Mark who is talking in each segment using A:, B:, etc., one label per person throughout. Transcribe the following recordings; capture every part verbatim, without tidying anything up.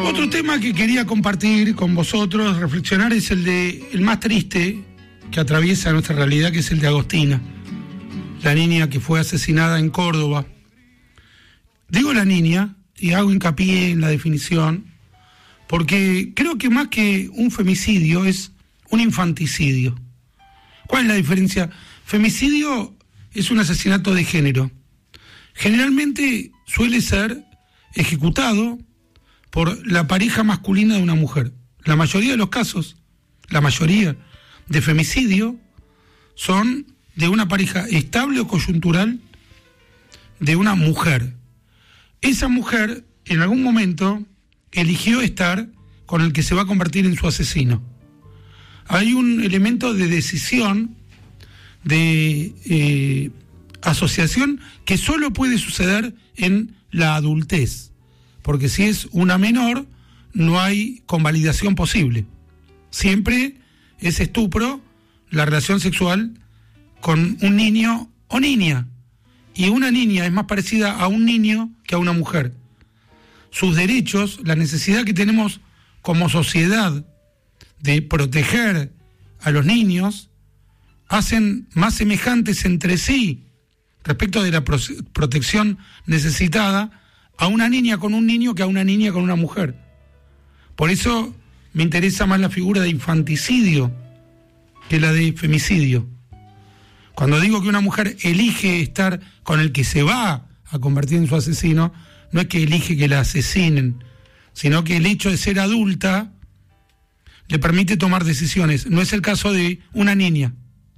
A: Otro tema que quería compartir con vosotros, reflexionar, es el de el más triste que atraviesa nuestra realidad, que es el de Agostina, la niña que fue asesinada en Córdoba. Digo la niña, y hago hincapié en la definición, porque creo que más que un femicidio es un infanticidio. ¿Cuál es la diferencia? Femicidio es un asesinato de género. Generalmente suele ser ejecutado por la pareja masculina de una mujer. La mayoría de los casos, la mayoría de femicidio, son de una pareja estable o coyuntural de una mujer. Esa mujer, en algún momento, eligió estar con el que se va a convertir en su asesino. Hay un elemento de decisión, de eh, asociación, que solo puede suceder en la adultez, porque si es una menor, no hay convalidación posible. Siempre es estupro la relación sexual con un niño o niña, y una niña es más parecida a un niño que a una mujer. Sus derechos, la necesidad que tenemos como sociedad de proteger a los niños, hacen más semejantes entre sí respecto de la pro- protección necesitada a una niña con un niño que a una niña con una mujer. Por eso me interesa más la figura de infanticidio que la de femicidio. Cuando digo que una mujer elige estar con el que se va a convertir en su asesino, no es que elige que la asesinen, sino que el hecho de ser adulta le permite tomar decisiones. No es el caso de una niña.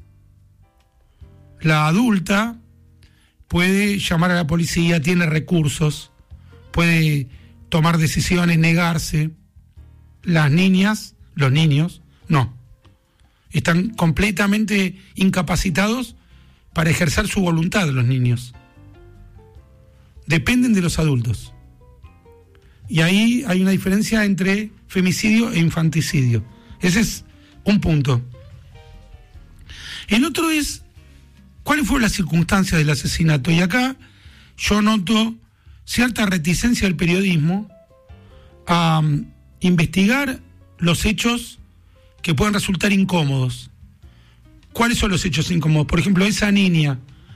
A: La adulta puede llamar a la policía, tiene recursos, puede tomar decisiones, negarse. Las niñas, los niños, no. Están completamente incapacitados para ejercer su voluntad, los niños. Dependen de los adultos. Y ahí hay una diferencia entre femicidio e infanticidio. Ese es un punto. El otro es, ¿cuáles fueron las circunstancias del asesinato? Y acá yo noto cierta reticencia del periodismo a um, investigar los hechos que pueden resultar incómodos. ¿Cuáles son los hechos incómodos? Por ejemplo, esa niña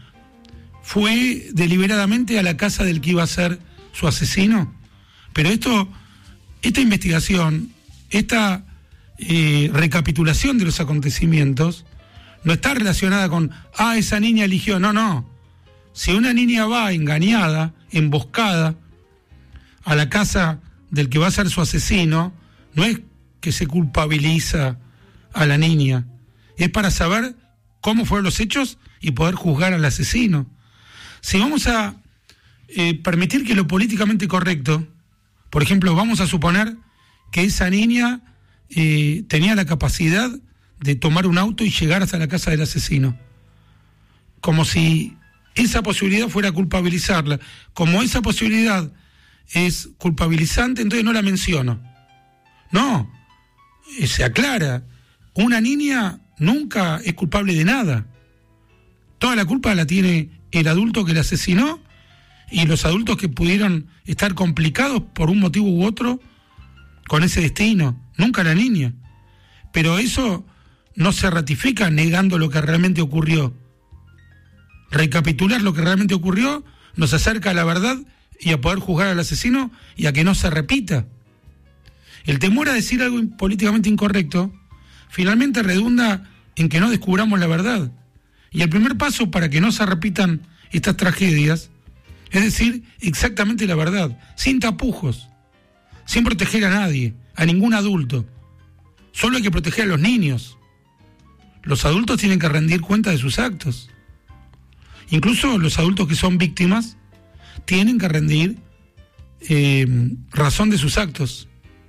A: fue deliberadamente a la casa del que iba a ser su asesino. Pero esto, esta investigación, esta eh, recapitulación de los acontecimientos, no está relacionada con, ah, esa niña eligió. No, no. Si una niña va engañada, emboscada, a la casa del que va a ser su asesino, no es que se culpabiliza a la niña, es para saber cómo fueron los hechos y poder juzgar al asesino. Si vamos a eh, permitir que lo políticamente correcto, por ejemplo, vamos a suponer que esa niña eh, tenía la capacidad de tomar un auto y llegar hasta la casa del asesino, como si esa posibilidad fuera culpabilizarla. Como esa posibilidad es culpabilizante, entonces no la menciono. No, eh, se aclara, una niña nunca es culpable de nada. Toda la culpa la tiene el adulto que la asesinó y los adultos que pudieron estar complicados por un motivo u otro con ese destino, nunca la niña. Pero eso no se ratifica negando lo que realmente ocurrió. Recapitular lo que realmente ocurrió nos acerca a la verdad y a poder juzgar al asesino y a que no se repita. El temor a decir algo políticamente incorrecto finalmente redunda en que no descubramos la verdad. Y el primer paso para que no se repitan estas tragedias es decir exactamente la verdad, sin tapujos, sin proteger a nadie, a ningún adulto. Solo hay que proteger a los niños. Los adultos tienen que rendir cuenta de sus actos. Incluso los adultos que son víctimas tienen que rendir eh, razón de sus actos.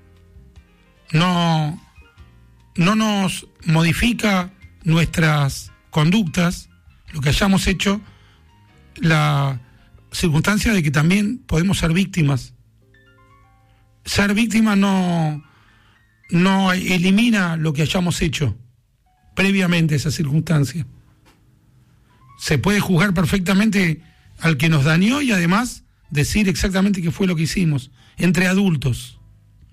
A: No, no nos modifica nuestras conductas, lo que hayamos hecho, la circunstancia de que también podemos ser víctimas. Ser víctima no, no elimina lo que hayamos hecho previamente a esa circunstancia. Se puede juzgar perfectamente al que nos dañó y además decir exactamente qué fue lo que hicimos, entre adultos.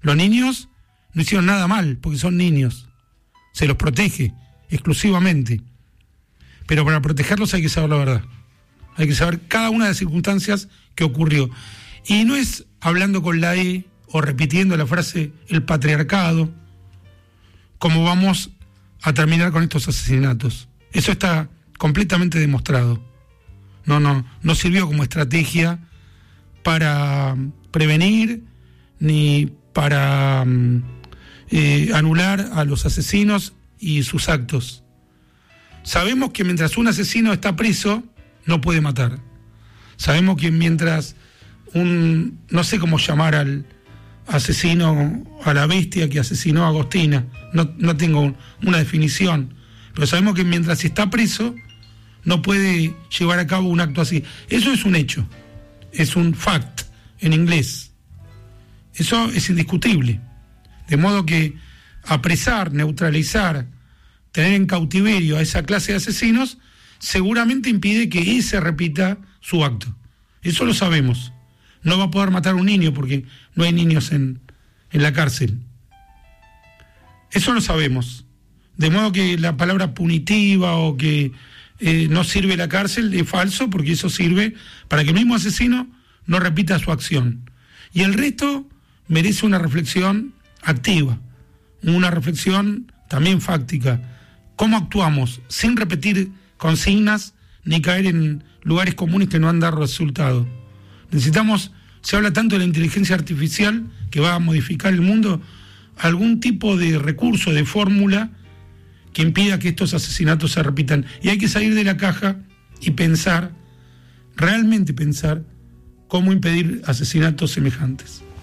A: Los niños no hicieron nada mal, porque son niños. Se los protege exclusivamente. Pero para protegerlos hay que saber la verdad. Hay que saber cada una de las circunstancias que ocurrió. Y no es hablando con la E o repitiendo la frase el patriarcado como vamos a terminar con estos asesinatos. Eso está completamente demostrado. No, no, no sirvió como estrategia para prevenir ni para eh, anular a los asesinos y sus actos. Sabemos que mientras un asesino está preso, no puede matar. Sabemos que mientras un, no sé cómo llamar al asesino, a la bestia que asesinó a Agostina, no, no tengo un, una definición, pero sabemos que mientras está preso, no puede llevar a cabo un acto así. Eso es un hecho, es un fact en inglés. Eso es indiscutible. De modo que apresar, neutralizar, tener en cautiverio a esa clase de asesinos, seguramente impide que ese repita su acto. Eso lo sabemos. No va a poder matar a un niño porque no hay niños en, en la cárcel. Eso lo sabemos. De modo que la palabra punitiva o que eh, no sirve la cárcel es falso, porque eso sirve para que el mismo asesino no repita su acción. Y el resto merece una reflexión activa, una reflexión también fáctica. ¿Cómo actuamos sin repetir consignas ni caer en lugares comunes que no han dado resultado? Necesitamos, se habla tanto de la inteligencia artificial que va a modificar el mundo, algún tipo de recurso, de fórmula que impida que estos asesinatos se repitan. Y hay que salir de la caja y pensar, realmente pensar, cómo impedir asesinatos semejantes.